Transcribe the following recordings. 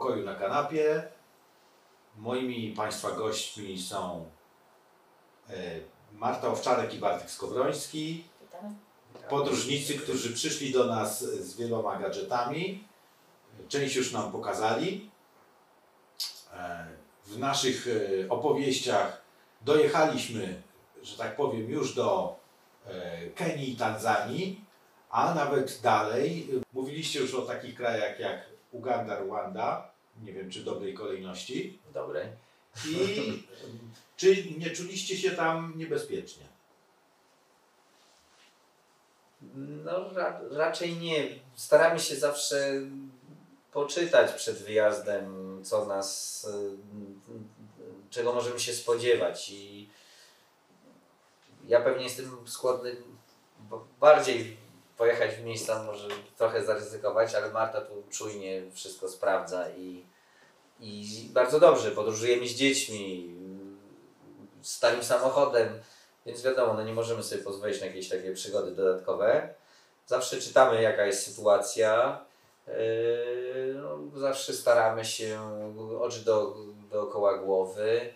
pokoju na kanapie. Moimi Państwa gośćmi są Marta Owczarek i Bartek Skowroński. Podróżnicy, którzy przyszli do nas z wieloma gadżetami. Część już nam pokazali. W naszych opowieściach dojechaliśmy, że tak powiem, już do Kenii i Tanzanii, a nawet dalej. Mówiliście już o takich krajach jak Uganda, Rwanda. Nie wiem, czy w dobrej kolejności. Dobrej. I czy nie czuliście się tam niebezpiecznie? No raczej nie. Staramy się zawsze poczytać przed wyjazdem, co nas, czego możemy się spodziewać. I ja pewnie jestem skłonny bardziej pojechać w miejsca, może trochę zaryzykować, ale Marta tu czujnie wszystko sprawdza i bardzo dobrze. Podróżujemy z dziećmi, starym samochodem, więc wiadomo, no nie możemy sobie pozwolić na jakieś takie przygody dodatkowe. Zawsze czytamy, jaka jest sytuacja. No, zawsze staramy się oczy dookoła głowy.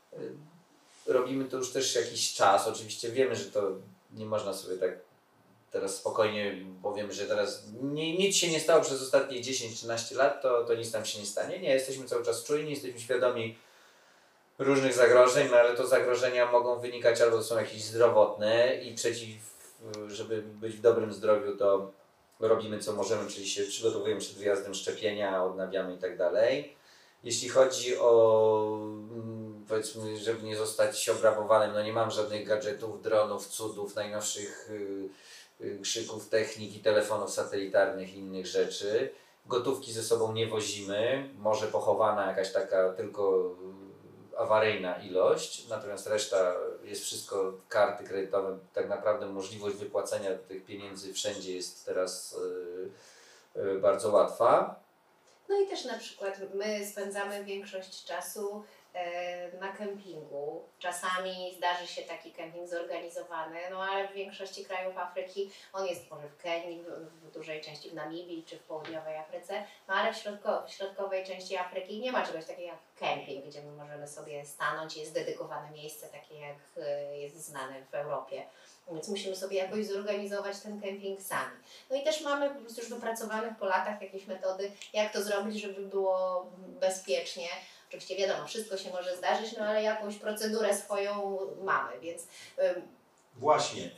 Robimy to już też jakiś czas. Oczywiście wiemy, że to nie można sobie tak teraz spokojnie powiem, że teraz nic się nie stało przez ostatnie 10-13 lat, to nic nam się nie stanie. Nie, jesteśmy cały czas czujni, jesteśmy świadomi różnych zagrożeń, no ale to zagrożenia mogą wynikać albo są jakieś zdrowotne i żeby być w dobrym zdrowiu, to robimy co możemy, czyli się przygotowujemy przed wyjazdem, szczepienia, odnawiamy i tak dalej. Jeśli chodzi o, powiedzmy, żeby nie zostać obrabowanym, no nie mam żadnych gadżetów, dronów, cudów, najnowszych krzyków, techniki, telefonów satelitarnych i innych rzeczy. Gotówki ze sobą nie wozimy, może pochowana jakaś taka tylko awaryjna ilość, natomiast reszta jest wszystko, karty kredytowe, tak naprawdę możliwość wypłacenia tych pieniędzy wszędzie jest teraz bardzo łatwa. No i też na przykład my spędzamy większość czasu na kempingu. Czasami zdarzy się taki kemping zorganizowany, no ale w większości krajów Afryki on jest może w Kenii, w dużej części w Namibii czy w południowej Afryce, no ale w środkowej części Afryki nie ma czegoś takiego jak kemping, gdzie my możemy sobie stanąć, jest dedykowane miejsce takie jak jest znane w Europie. Więc musimy sobie jakoś zorganizować ten kemping sami. No i też mamy po prostu już wypracowanych po latach jakieś metody, jak to zrobić, żeby było bezpiecznie. Oczywiście wiadomo, wszystko się może zdarzyć, no ale jakąś procedurę swoją mamy, więc... Właśnie,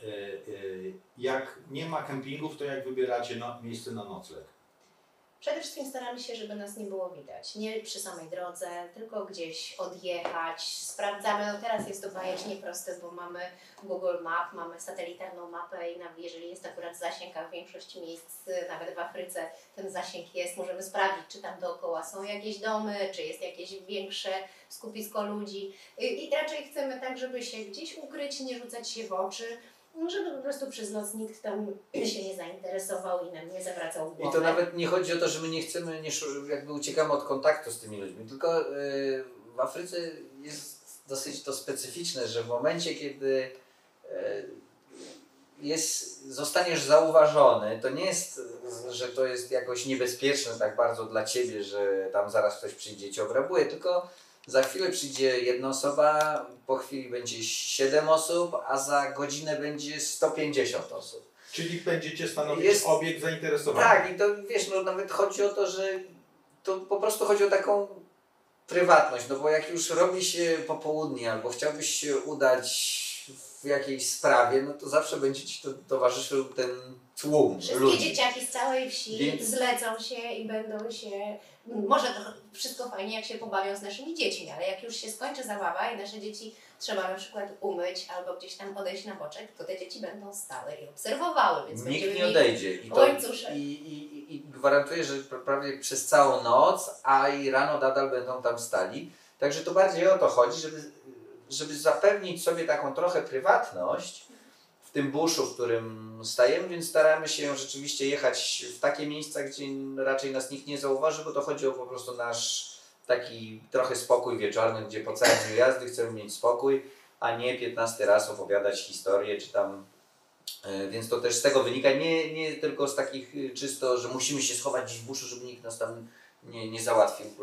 jak nie ma kempingów, to jak wybieracie miejsce na nocleg? Przede wszystkim staramy się, żeby nas nie było widać. Nie przy samej drodze, tylko gdzieś odjechać. Sprawdzamy, no teraz jest to bajecznie proste, bo mamy Google Map, mamy satelitarną mapę i jeżeli jest akurat zasięg, a w większości miejsc, nawet w Afryce, ten zasięg jest, możemy sprawdzić, czy tam dookoła są jakieś domy, czy jest jakieś większe skupisko ludzi. I raczej chcemy tak, żeby się gdzieś ukryć, nie rzucać się w oczy, żeby po prostu przez noc nikt tam się nie zainteresował i nam nie zawracał głowy. I to nawet nie chodzi o to, że my nie chcemy, jakby uciekamy od kontaktu z tymi ludźmi, tylko w Afryce jest dosyć to specyficzne, że w momencie, kiedy zostaniesz zauważony, to nie jest, że to jest jakoś niebezpieczne tak bardzo dla Ciebie, że tam zaraz ktoś przyjdzie i Cię obrabuje, tylko za chwilę przyjdzie jedna osoba, po chwili będzie 7 osób, a za godzinę będzie 150 osób. Czyli będziecie stanowić obiekt zainteresowania. Tak, i to wiesz, no nawet chodzi o to, że to po prostu chodzi o taką prywatność, no bo jak już robi się popołudnie albo chciałbyś się udać w jakiejś sprawie, no to zawsze będzie Ci towarzyszył ten tłum Wszystkie ludzi. dzieciaki z całej wsi zlecą się i będą się... Może to wszystko fajnie, jak się pobawią z naszymi dziećmi, ale jak już się skończy zabawa i nasze dzieci trzeba na przykład umyć albo gdzieś tam odejść na boczek, to te dzieci będą stały i obserwowały, więc nikt nie odejdzie. I gwarantuję, że prawie przez całą noc, a i rano nadal będą tam stali. Także to bardziej o to chodzi, żeby zapewnić sobie taką trochę prywatność w tym buszu, w którym stajemy, więc staramy się rzeczywiście jechać w takie miejsca, gdzie raczej nas nikt nie zauważy, bo to chodzi o po prostu nasz taki trochę spokój wieczorny, gdzie po całym dniu jazdy chcemy mieć spokój, a nie 15 raz opowiadać historię, czy tam... Więc to też z tego wynika, nie tylko z takich czysto, że musimy się schować gdzieś w buszu, żeby nikt nas tam nie załatwił.